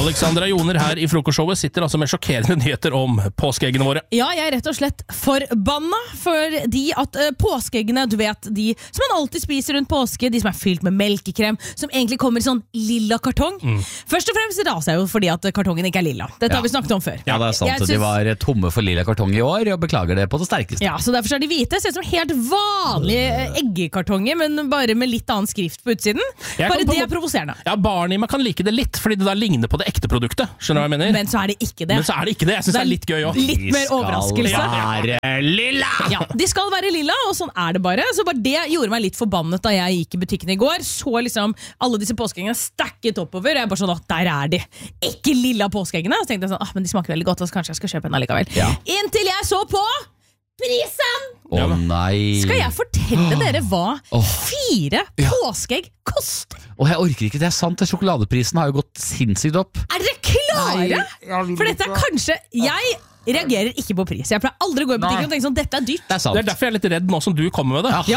Alexandra Joner her i frokostshowet sitter altså med sjokkerende nyheter om påskeeggene våre. Ja, jeg er rett og slett forbanna fordi at påskeeggene, du vet, de som man alltid spiser rundt påske, de som er fylt med melkekrem, som egentlig kommer i sånn lilla kartong. Først og fremst raser jeg jo fordi at kartongen ikke er lilla. Dette har vi snakket om før. Ja, det er sant, de var tomme for lilla kartong i år, og beklager det på det sterkeste. Ja, så derfor er de hvite, ser ut som helt vanlige eggekartonger, men bare med litt annen skrift på utsiden. Bare det er provoserende. Ja, barn i meg kan like det litt, fordi det da ligner på det ekte produktet. Skjønner du hva jeg mener? Men så er det ikke det. Men så er det ikke det. Jeg synes det er litt gøy også. Litt mer overraskelse. De skal være lilla! Ja, de skal være lilla, og sånn er det bare. Så bare det gjorde meg litt forbannet da jeg gikk i butikken i går. Så liksom alle disse påskeeggene stakket oppover. Jeg bare sånn, der er de. Ikke lilla påskeeggene. Så tenkte jeg sånn, men de smaker veldig godt, så kanskje jeg skal kjøpe en allikevel. Ja. Inntil jeg så på prisen! Nei. Skal jeg fortelle dere hva 4 påskeegg koster? Jeg orker ikke, det er sant. Sjokoladeprisen har jo gått sinnssykt opp. Er dere klare? For dette er kanskje... Jeg reagerer ikke på pris. Jeg pleier aldri å gå i butikken og tenke sånn, dette er dyrt. Det er derfor jeg er litt redd nå som du kommer med det. Ja.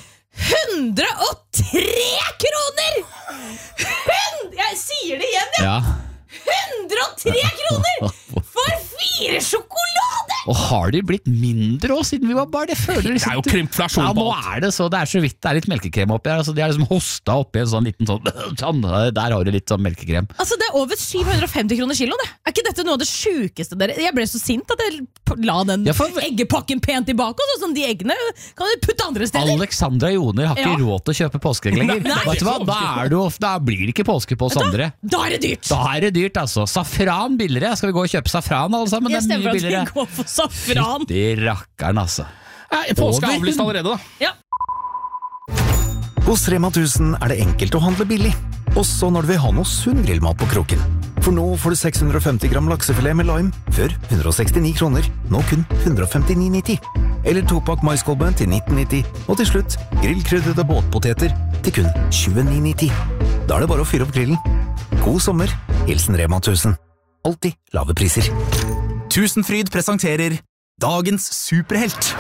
103 kroner! Jeg sier det igjen, ja. 103 kroner for 4 sjokolade! Og har de blitt mindre også, siden vi var bare det føler Det er jo krympflasjon på alt. Nå er det så, det er så vidt det er litt melkekrem oppi her. Altså, de har liksom hosta oppi en sånn liten sånn, der har du litt sånn melkekrem. Altså, det er over 750 kroner kilo, det. Er ikke dette noe av det sjukeste dere? Jeg ble så sint at jeg la den eggepakken pent tilbake, og sånn, de eggene kan du putte andre steder. Alexandra Joner har ikke råd til å kjøpe påskeegg lenger. Vet du hva? Da blir det ikke påske på oss andre. Da er det dyrt. Da er det dyrt, altså. Safran billigere. Skal vi gå og kjøpe safran alle sammen? Jeg stemmer at vi går for safran. Fytti rakkeren, altså. Påske er avlyst allerede, da. Ja. Hos Rema 1000 er det enkelt å handle billig, også når du vil ha noe sunn grillmat på kroken. For nå får du 650 gram laksefilet med lime, før 169 kroner, nå kun 159,90. Eller 2-pakk maiskolbe til 19,90, og til slutt grillkryddede båtpoteter til kun 29,90. Da er det bare å fyre opp grillen. God sommer, hilsen Rema 1000. Alltid lave priser. Tusenfryd presenterer Dagens superhelt.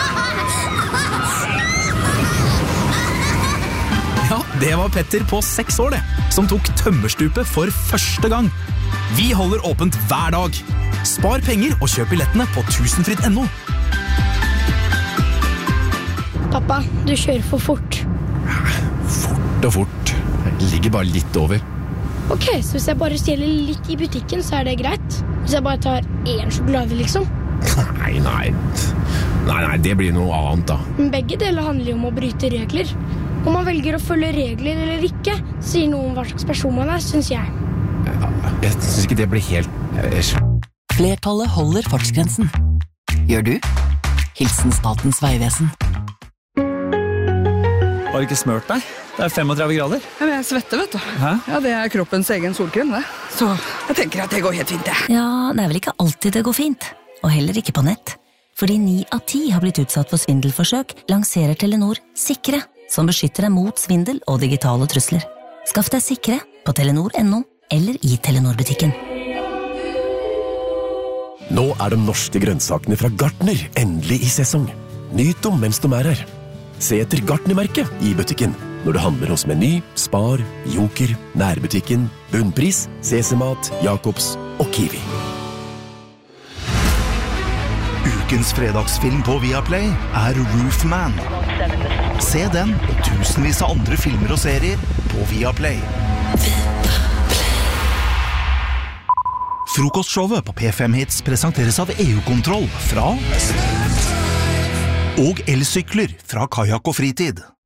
Ja, det var Petter på 6 år det, som tok tømmerstupet for første gang. Vi holder åpent hver dag. Spar penger og kjøp billettene på tusenfryd.no. Pappa, du kjører for fort. Fort og fort. Jeg ligger bare litt over. Ok, så hvis jeg bare stjeler litt i butikken, så er det greit? Hvis jeg bare tar 1 sjokolade, liksom? Nei, det blir noe annet da. Men begge deler handler jo om å bryte regler. Om man velger å følge regler eller ikke, sier noe om hva slags person man er, synes jeg. Jeg synes ikke det blir helt... Flertallet holder fartsgrensen. Gjør du? Hilsen Statens Vegvesen. Har du ikke smørt deg? Det er 35 grader. Ja, men jeg svetter, vet du. Hæ? Ja, det er kroppens egen solkrem, det. Så jeg tenker at det går helt fint, det. Ja, det er vel ikke alltid det går fint. Og heller ikke på nett. Fordi 9 av 10 har blitt utsatt for svindelforsøk, lanserer Telenor Sikre, som beskytter deg mot svindel og digitale trusler. Skaff deg Sikre på telenor.no eller i Telenor-butikken. Nå er de norske grønnsakene fra Gartner endelig i sesong. Nyt dem mens de er her. Se etter Gartner-merket i butikken når du handler hos Meny, Spar, Joker, Nærbutikken, Bunnpris, CC-mat, Jacobs og Kiwi. Ukens fredagsfilm på Viaplay er Roofman. Se den og tusenvis av andre filmer og serier på Viaplay. Frokostshowet på P5 Hits presenteres av EU-kontroll fra og elsykler fra Kajak og Fritid.